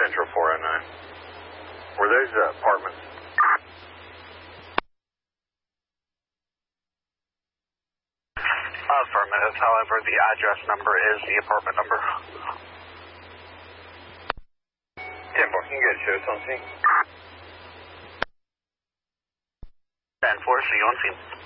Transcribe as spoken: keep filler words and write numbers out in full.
Metro four oh nine. Were those uh, apartments? Affirmative. However, the address number is the apartment number. ten four, can you get shows on scene? ten four, see you on scene.